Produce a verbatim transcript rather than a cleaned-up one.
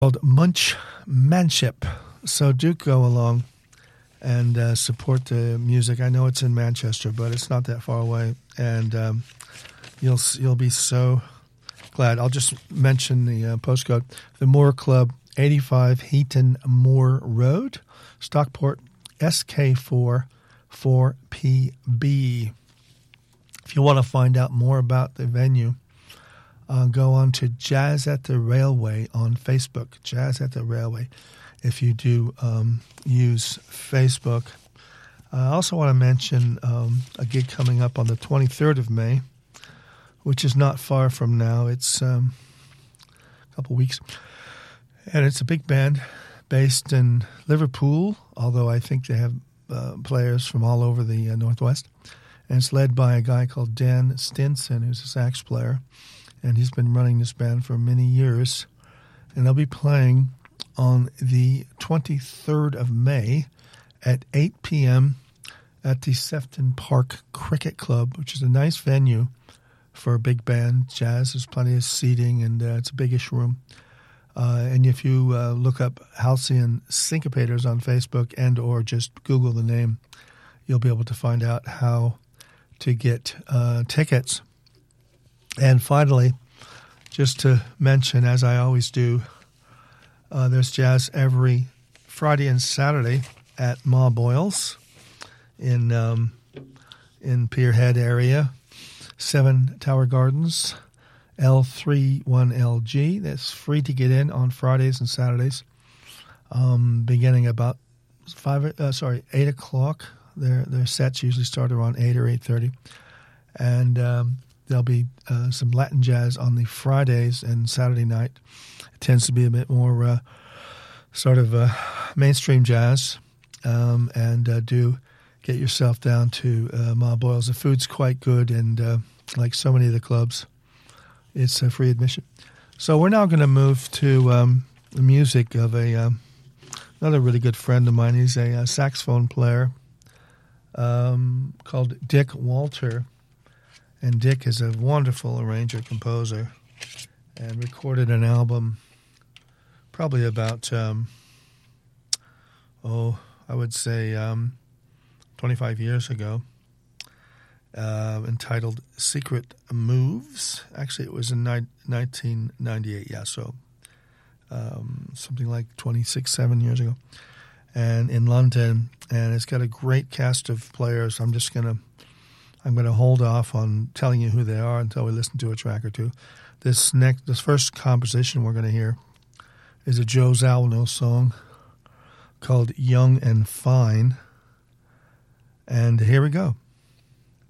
called Munchmanship. So do go along and uh, support the music. I know it's in Manchester, but it's not that far away, and um, you'll you'll be so glad. I'll just mention the uh, postcode: the Moore Club, eighty-five Heaton Moore Road, Stockport, S K four four P B. If you want to find out more about the venue, uh, go on to Jazz at the Railway on Facebook. Jazz at the Railway. If you do um, use Facebook. I also want to mention um, a gig coming up on the twenty-third of May, which is not far from now. It's um, a couple weeks. And it's a big band based in Liverpool, although I think they have uh, players from all over the uh, Northwest. And it's led by a guy called Dan Stinson, who's a sax player. And he's been running this band for many years. And they'll be playing on the twenty-third of May at eight p.m. at the Sefton Park Cricket Club, which is a nice venue for a big band. Jazz, there's plenty of seating, and uh, it's a biggish room. Uh, and if you uh, look up Halcyon Syncopators on Facebook and or just Google the name, you'll be able to find out how to get uh, tickets. And finally, just to mention, as I always do, Uh, there's jazz every Friday and Saturday at Ma Boyle's in um, in Pierhead area, Seven Tower Gardens, L thirty-one L G. That's free to get in on Fridays and Saturdays, um, beginning about five. Uh, sorry, eight o'clock. Their their sets usually start around eight or eight thirty, and um, there'll be uh, some Latin jazz on the Fridays and Saturday night. Tends to be a bit more uh, sort of uh, mainstream jazz, um, and uh, do get yourself down to uh, Ma Boyle's. The food's quite good, and uh, like so many of the clubs, it's a free admission. So we're now going to move to um, the music of a um, another really good friend of mine. He's a, a saxophone player um, called Dick Walter, and Dick is a wonderful arranger, composer, and recorded an album probably about, um, oh, I would say um, twenty-five years ago, uh, entitled Secret Moves. Actually, it was in ni- nineteen ninety-eight, yeah, so um, something like twenty-six, seven years ago, and in London. And it's got a great cast of players. I'm just going to I'm going to hold off on telling you who they are until we listen to a track or two. This next, this first composition we're going to hear is a Joe Zawinul song called Young and Fine. And here we go.